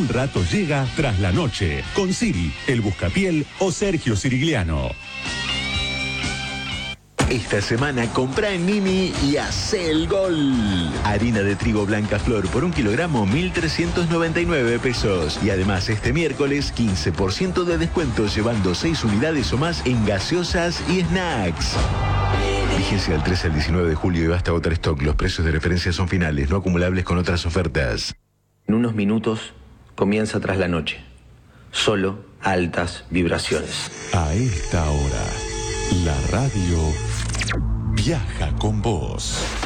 Un rato llega Tras la Noche, con Siri, El Buscapiel o Sergio Sirigliano. Esta semana compra en Nini y hace el gol. Harina de trigo blanca flor por 1 kilogramo, 1.399 pesos. Y además este miércoles, 15% de descuento llevando 6 unidades o más en gaseosas y snacks. Vigencia del 13 al 19 de julio y basta agotar stock. Los precios de referencia son finales, no acumulables con otras ofertas. En unos minutos comienza Tras la Noche. Solo altas vibraciones. A esta hora, la radio viaja con vos.